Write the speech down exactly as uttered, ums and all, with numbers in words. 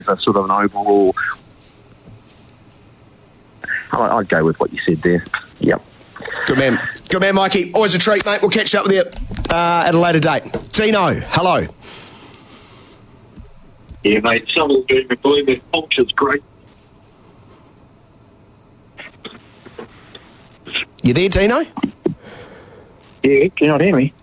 a sort of an overall. I- I'd go with what you said there. Yep. Good man. Good man, Mikey. Always a treat, mate. We'll catch up with you uh, at a later date. Dino, hello. Yeah, mate, some of them do believe their culture's great. You there, Dino? Yeah, can you not hear me?